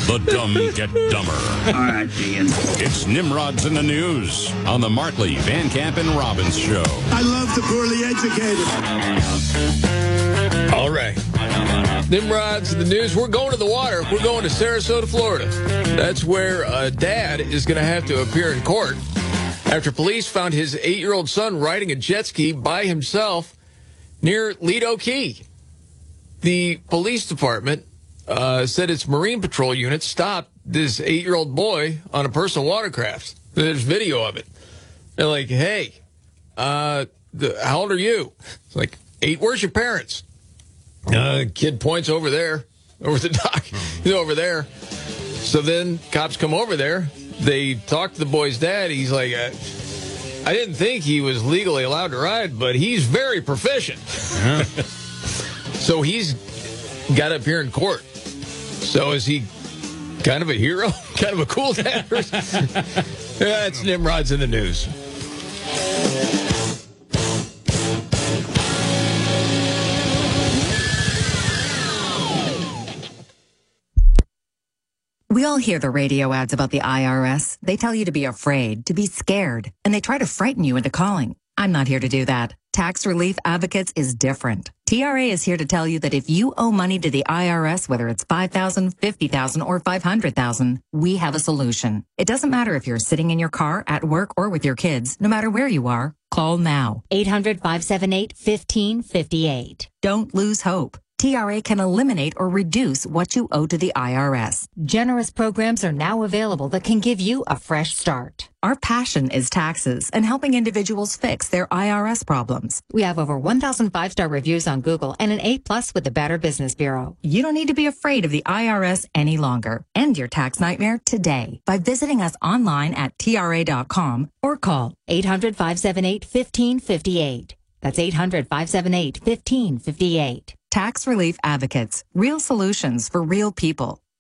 The dumb get dumber. All right, Ian. It's Nimrods in the News on the Markley, Van Camp, and Robbins Show. I love the poorly educated. All right. Nimrods in the News. We're going to the water. We're going to Sarasota, Florida. That's where a dad is going to have to appear in court after police found his 8-year-old son riding a jet ski by himself near Lido Key. The police department said its Marine Patrol unit stopped this 8-year-old boy on a personal watercraft. There's video of it. They're like, hey, how old are you? It's like, 8. Where's your parents? Kid points over there, over the dock. He's over there. So then cops come over there. They talk to the boy's dad. He's like, I didn't think he was legally allowed to ride, but he's very proficient. Yeah. So he's got up here in court. So is he kind of a hero? Kind of a cool dad? That's Nimrod's in the News. We all hear the radio ads about the IRS. They tell you to be afraid, to be scared, and they try to frighten you into calling. I'm not here to do that. Tax Relief Advocates is different. TRA is here to tell you that if you owe money to the IRS, whether it's $5,000, $50,000, or $500,000, we have a solution. It doesn't matter if you're sitting in your car, at work, or with your kids. No matter where you are, call now. 800-578-1558. Don't lose hope. TRA can eliminate or reduce what you owe to the IRS. Generous programs are now available that can give you a fresh start. Our passion is taxes and helping individuals fix their IRS problems. We have over 1,000 5-star reviews on Google and an A+ with the Better Business Bureau. You don't need to be afraid of the IRS any longer. End your tax nightmare today by visiting us online at TRA.com or call 800-578-1558. That's 800-578-1558. Tax Relief Advocates. Real solutions for real people.